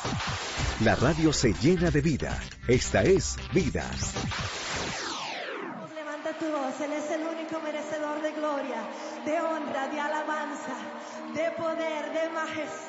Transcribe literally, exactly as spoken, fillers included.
La radio se llena de vida. Esta es Vida. Levanta tu voz, Él es el único merecedor de gloria, de honra, de alabanza, de poder, de majestad.